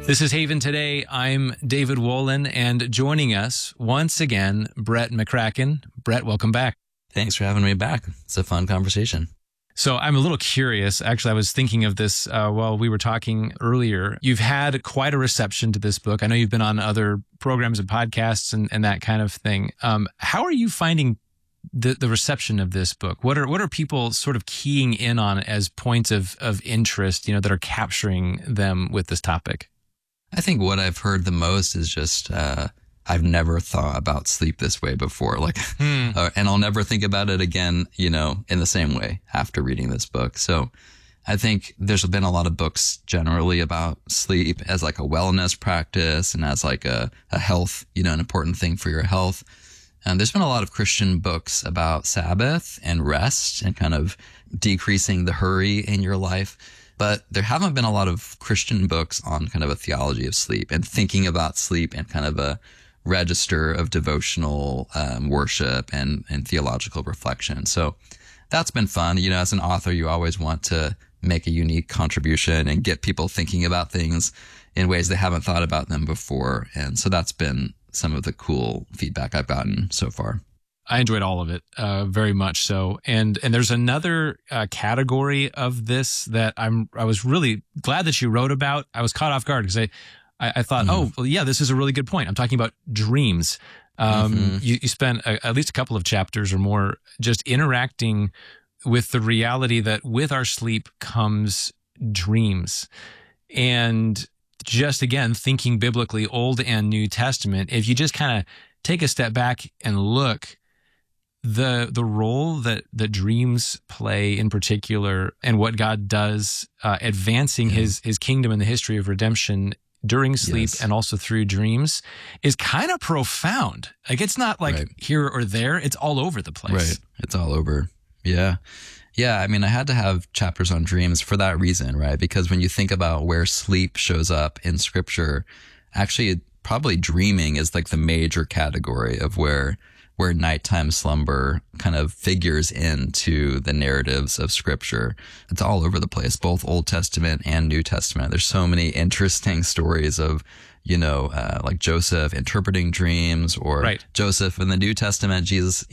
This is Haven Today. I'm David Wolin, and joining us once again, Brett McCracken. Brett, welcome back. Thanks for having me back. It's a fun conversation. So I'm a little curious. Actually, I was thinking of this while we were talking earlier. You've had quite a reception to this book. I know you've been on other programs and podcasts and that kind of thing. How are you finding the reception of this book? What are people sort of keying in on as points of interest, that are capturing them with this topic? I think what I've heard the most is just, I've never thought about sleep this way before. And I'll never think about it again, in the same way after reading this book. So I think there's been a lot of books generally about sleep as like a wellness practice and as like a health, an important thing for your health. And there's been a lot of Christian books about Sabbath and rest and kind of decreasing the hurry in your life. But there haven't been a lot of Christian books on kind of a theology of sleep and thinking about sleep and kind of a register of devotional worship and theological reflection. So that's been fun. As an author, you always want to make a unique contribution and get people thinking about things in ways they haven't thought about them before. And so that's been some of the cool feedback I've gotten so far. I enjoyed all of it, very much so. And there's another category of this that I was really glad that you wrote about. I was caught off guard because I thought, this is a really good point. I'm talking about dreams. You spent at least a couple of chapters or more just interacting with the reality that with our sleep comes dreams. And just again, thinking biblically, Old and New Testament, if you just kind of take a step back and look, the role that dreams play in particular and what God does advancing his kingdom in the history of redemption during sleep and also through dreams is kind of profound. Like it's not like here or there, it's all over the place. Right. It's all over. Yeah. Yeah. I mean, I had to have chapters on dreams for that reason, right? Because when you think about where sleep shows up in scripture, actually probably dreaming is like the major category of where nighttime slumber kind of figures into the narratives of scripture. It's all over the place, both Old Testament and New Testament. There's so many interesting stories of, like Joseph interpreting dreams or Joseph in the New Testament, Jesus,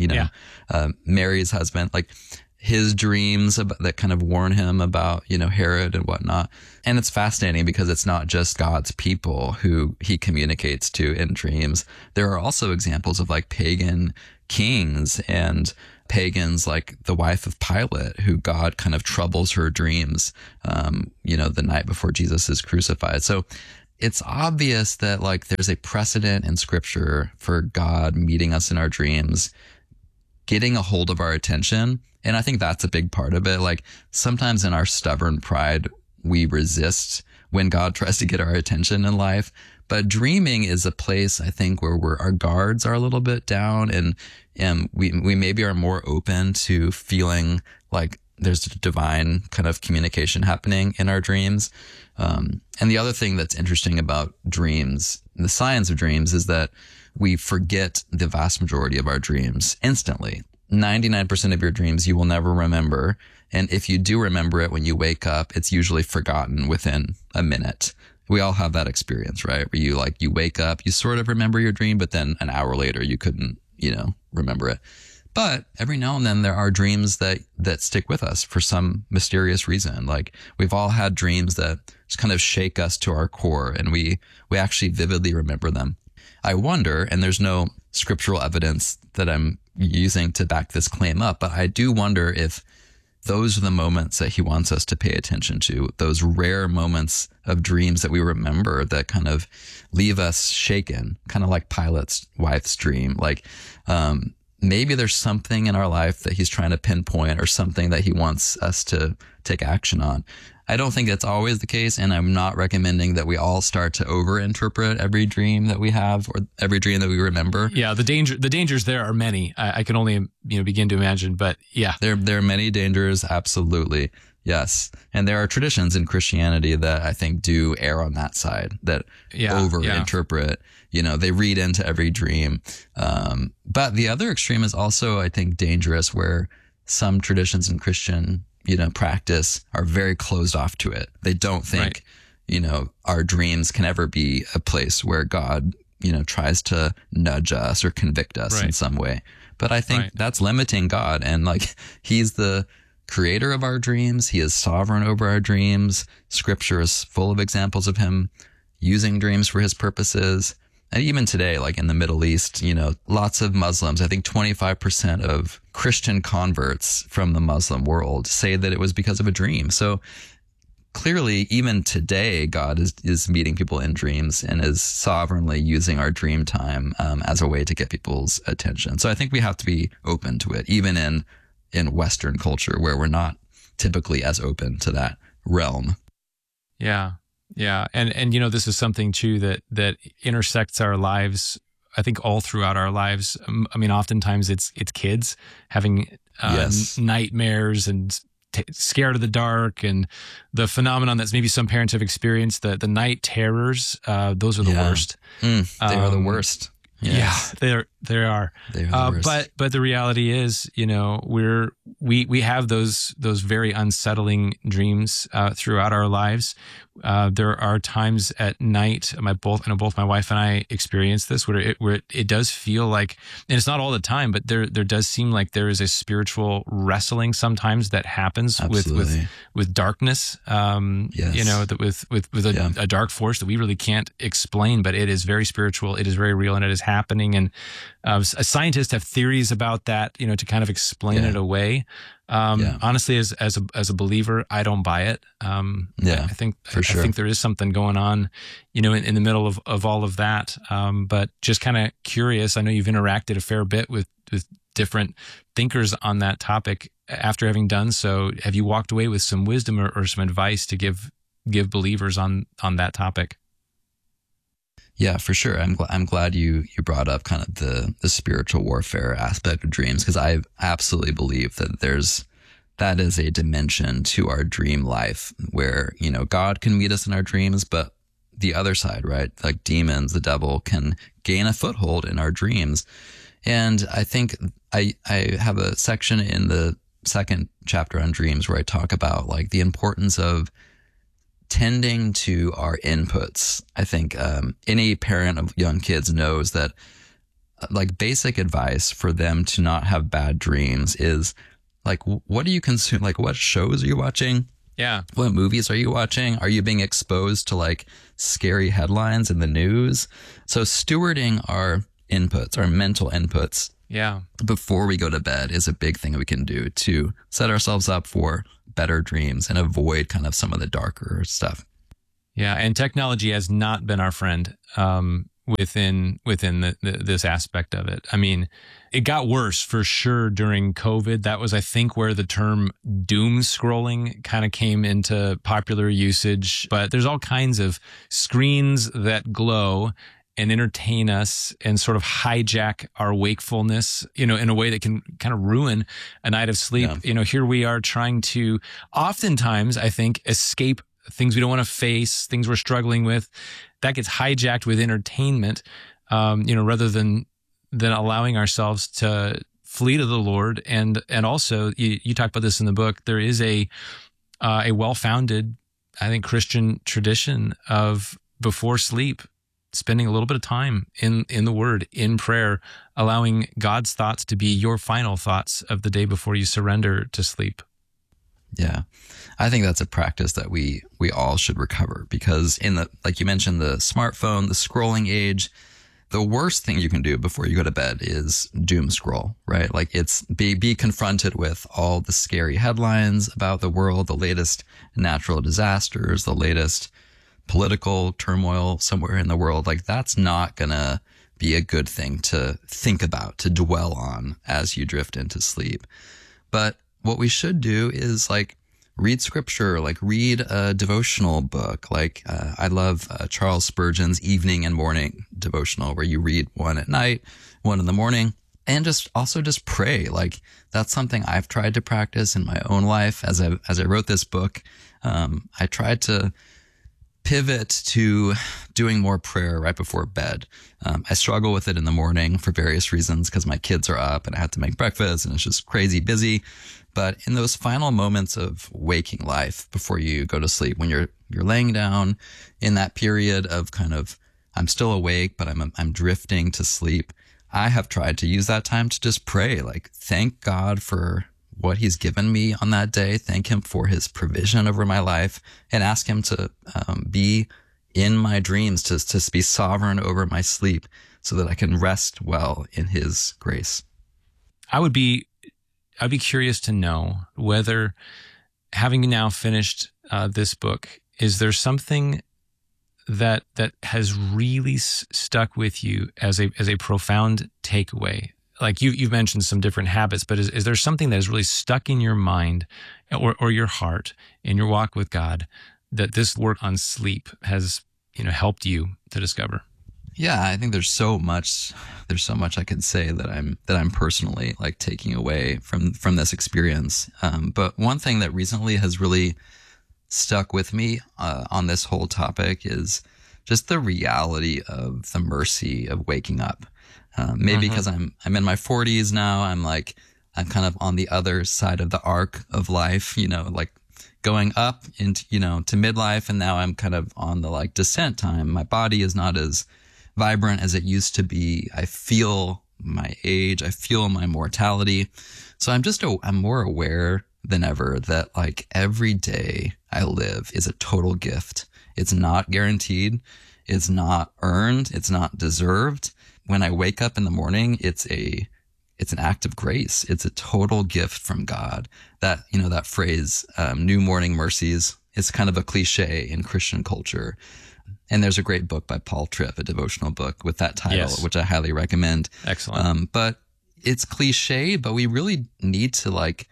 Mary's husband, like his dreams that kind of warn him about, Herod and whatnot. And it's fascinating because it's not just God's people who he communicates to in dreams. There are also examples of like pagan kings and pagans like the wife of Pilate, who God kind of troubles her dreams, the night before Jesus is crucified. So it's obvious that like there's a precedent in scripture for God meeting us in our dreams, getting a hold of our attention. And I think that's a big part of it. Like sometimes in our stubborn pride, we resist when God tries to get our attention in life. But dreaming is a place, I think, where our guards are a little bit down and we maybe are more open to feeling like there's a divine kind of communication happening in our dreams. And the other thing that's interesting about dreams, the science of dreams, is that we forget the vast majority of our dreams instantly. 99% of your dreams you will never remember. And if you do remember it when you wake up, it's usually forgotten within a minute. We all have that experience, right? Where you wake up, you sort of remember your dream, but then an hour later you couldn't, remember it. But every now and then there are dreams that stick with us for some mysterious reason. Like we've all had dreams that just kind of shake us to our core and we actually vividly remember them. I wonder, and there's no scriptural evidence that I'm using to back this claim up, but I do wonder if those are the moments that he wants us to pay attention to, those rare moments of dreams that we remember that kind of leave us shaken, kind of like Pilate's wife's dream. Like, maybe there's something in our life that he's trying to pinpoint or something that he wants us to take action on. I don't think that's always the case, and I'm not recommending that we all start to overinterpret every dream that we have or every dream that we remember. Yeah, the dangers there are many. I can only begin to imagine, but yeah. There are many dangers, absolutely. Yes. And there are traditions in Christianity that I think do err on that side, that overinterpret, they read into every dream. But the other extreme is also, I think, dangerous, where some traditions in Christian, practice are very closed off to it. They don't think, our dreams can ever be a place where God, tries to nudge us or convict us in some way. But I think that's limiting God. And like, he's the creator of our dreams. He is sovereign over our dreams. Scripture is full of examples of him using dreams for his purposes. And even today, like in the Middle East, lots of Muslims, I think 25% of Christian converts from the Muslim world say that it was because of a dream. So clearly, even today, God is meeting people in dreams and is sovereignly using our dream time as a way to get people's attention. So I think we have to be open to it, even in Western culture where we're not typically as open to that realm. Yeah. Yeah. And this is something too that intersects our lives, I think all throughout our lives. I mean, oftentimes it's kids having nightmares and scared of the dark, and the phenomenon that's maybe some parents have experienced, the night terrors. Those are the worst. They are the worst. Yes. Yeah, they are. They are the worst. But the reality is, we have those very unsettling dreams throughout our lives. There are times at night, I know both my wife and I experience this, where it does feel like, and it's not all the time, but there does seem like there is a spiritual wrestling sometimes that happens with darkness. With a dark force that we really can't explain, but it is very spiritual. It is very real, and it is happening. And scientists have theories about that, to kind of explain it away. Honestly, as a believer, I don't buy it. I think there is something going on, in the middle of all of that. But just kind of curious, I know you've interacted a fair bit with different thinkers on that topic. After having done so, have you walked away with some wisdom or some advice to give believers on that topic? Yeah, for sure. I'm glad you brought up kind of the spiritual warfare aspect of dreams, because I absolutely believe that that is a dimension to our dream life where, God can meet us in our dreams, but the other side, right? Like demons, the devil can gain a foothold in our dreams. And I think I have a section in the second chapter on dreams where I talk about like the importance of tending to our inputs. I think any parent of young kids knows that like basic advice for them to not have bad dreams is like, what do you consume? Like, what shows are you watching? Yeah. What movies are you watching? Are you being exposed to like scary headlines in the news? So stewarding our inputs, our mental inputs, before we go to bed is a big thing we can do to set ourselves up for better dreams and avoid kind of some of the darker stuff. Yeah, and technology has not been our friend within this aspect of it. I mean, it got worse for sure during COVID. That was, I think, where the term doom scrolling kind of came into popular usage. But there's all kinds of screens that glow and entertain us and sort of hijack our wakefulness, in a way that can kind of ruin a night of sleep. Yeah. Here we are trying to oftentimes, I think, escape things we don't want to face, things we're struggling with. That gets hijacked with entertainment, rather than allowing ourselves to flee to the Lord. And also, you talk about this in the book, there is a well-founded, I think, Christian tradition of before sleep, spending a little bit of time in the Word, in prayer, allowing God's thoughts to be your final thoughts of the day before you surrender to sleep. Yeah. I think that's a practice that we all should recover, because like you mentioned, the smartphone, the scrolling age, the worst thing you can do before you go to bed is doom scroll, right? Like it's be confronted with all the scary headlines about the world, the latest natural disasters, the latest political turmoil somewhere in the world. Like that's not gonna be a good thing to think about, to dwell on as you drift into sleep. But what we should do is like read scripture, like read a devotional book. Like I love Charles Spurgeon's evening and morning devotional, where you read one at night, one in the morning, and just pray. Like that's something I've tried to practice in my own life. As I wrote this book, I tried to pivot to doing more prayer right before bed. I struggle with it in the morning for various reasons because my kids are up and I have to make breakfast and it's just crazy busy. But in those final moments of waking life before you go to sleep, when you're laying down in that period of kind of, I'm still awake, but I'm drifting to sleep, I have tried to use that time to just pray, like thank God for what he's given me on that day, thank him for his provision over my life, and ask him to be in my dreams, to be sovereign over my sleep so that I can rest well in his grace. I'd be curious to know whether, having now finished this book, is there something that has really stuck with you as a profound takeaway? Like you've mentioned some different habits, but is there something that has really stuck in your mind or your heart in your walk with God that this work on sleep has, helped you to discover? Yeah, I think there's so much I could say that I'm personally like taking away from this experience. But one thing that recently has really stuck with me on this whole topic is just the reality of the mercy of waking up. Maybe because I'm in my 40s now, I'm kind of on the other side of the arc of life, like going up into, to midlife. And now I'm kind of on the like descent time. My body is not as vibrant as it used to be. I feel my age. I feel my mortality. So I'm more aware than ever that like every day I live is a total gift. It's not guaranteed. It's not earned. It's not deserved. When I wake up in the morning, it's an act of grace. It's a total gift from God. That, that phrase, new morning mercies, is kind of a cliche in Christian culture. And there's a great book by Paul Tripp, a devotional book with that title, yes, which I highly recommend. Excellent. But it's cliche, but we really need to like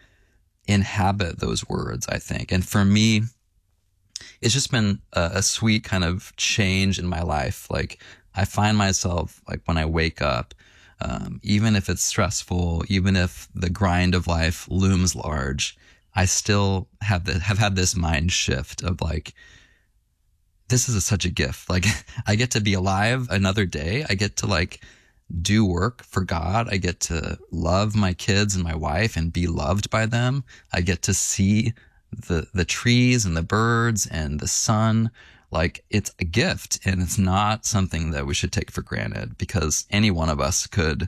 inhabit those words, I think. And for me, it's just been a sweet kind of change in my life. Like I find myself like when I wake up, even if it's stressful, even if the grind of life looms large, I still have had this mind shift of like, this is such a gift. Like I get to be alive another day. I get to like do work for God. I get to love my kids and my wife and be loved by them. I get to see the trees and the birds and the sun. Like it's a gift, and it's not something that we should take for granted, because any one of us could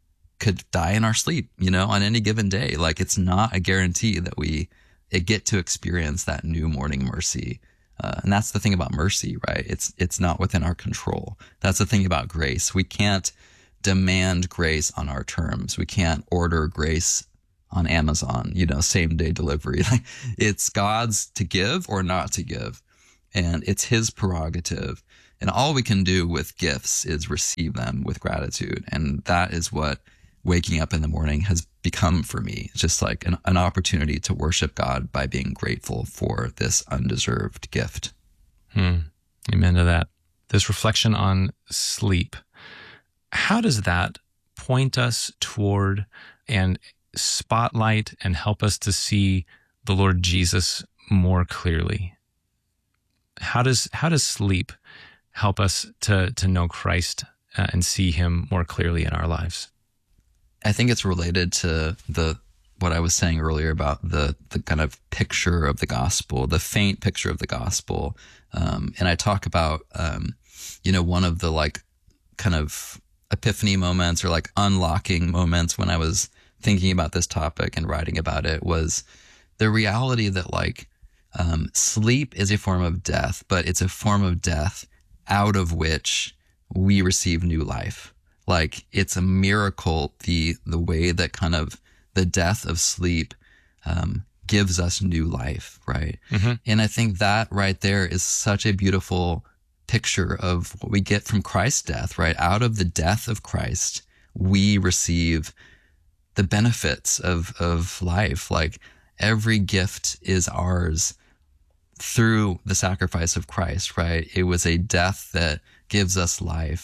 die in our sleep, on any given day. Like it's not a guarantee that we get to experience that new morning mercy. And that's the thing about mercy, right? It's not within our control. That's the thing about grace. We can't demand grace on our terms. We can't order grace on Amazon, same day delivery. Like it's God's to give or not to give. And it's his prerogative. And all we can do with gifts is receive them with gratitude. And that is what waking up in the morning has become for me. It's just like an opportunity to worship God by being grateful for this undeserved gift. Amen to that. This reflection on sleep, how does that point us toward and spotlight and help us to see the Lord Jesus more clearly? How does sleep help us to know Christ and see him more clearly in our lives? I think it's related to what I was saying earlier about the kind of picture of the gospel, the faint picture of the gospel. And I talk about, one of the like kind of epiphany moments or like unlocking moments when I was thinking about this topic and writing about it was the reality that like, sleep is a form of death, but it's a form of death out of which we receive new life. Like it's a miracle, the way that kind of the death of sleep gives us new life, right? Mm-hmm. And I think that right there is such a beautiful picture of what we get from Christ's death, right? Out of the death of Christ, we receive the benefits of life. Like every gift is ours through the sacrifice of Christ, right? It was a death that gives us life.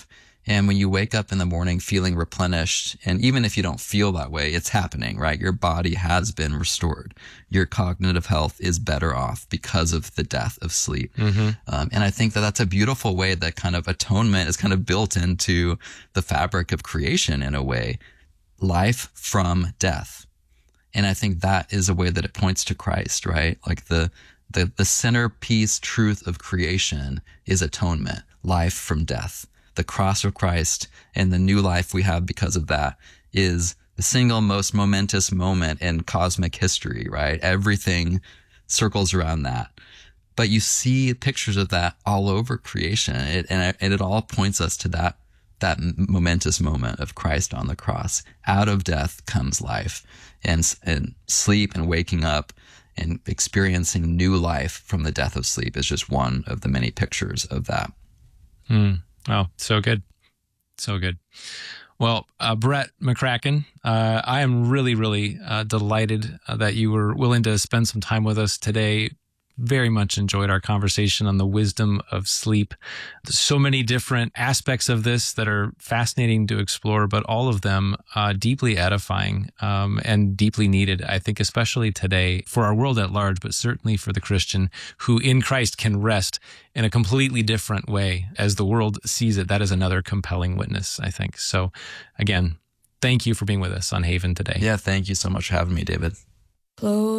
And when you wake up in the morning feeling replenished, and even if you don't feel that way, it's happening, right? Your body has been restored. Your cognitive health is better off because of the death of sleep. And I think that that's a beautiful way that kind of atonement is kind of built into the fabric of creation in a way. Life from death. And I think that is a way that it points to Christ, right? Like the centerpiece truth of creation is atonement, life from death. The cross of Christ and the new life we have because of that is the single most momentous moment in cosmic history, right? Everything circles around that. But you see pictures of that all over creation. And it all points us to that momentous moment of Christ on the cross. Out of death comes life, and sleep and waking up and experiencing new life from the death of sleep is just one of the many pictures of that. Oh, so good. So good. Well, Brett McCracken, I am really, really delighted that you were willing to spend some time with us today. Very much enjoyed our conversation on the wisdom of sleep. There's so many different aspects of this that are fascinating to explore, but all of them deeply edifying and deeply needed, I think, especially today for our world at large, but certainly for the Christian who in Christ can rest in a completely different way as the world sees it. That is another compelling witness, I think. So again, thank you for being with us on Haven today. Yeah, thank you so much for having me, David.